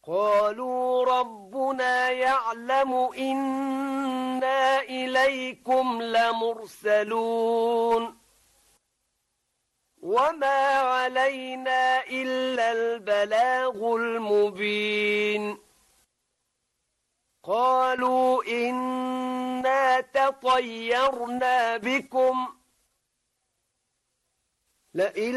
قالوا ربنا يعلم إنا إليكم لمرسلون وما علينا إلا البلاغ المبين قالوا إنا تطيرنا بكم لئن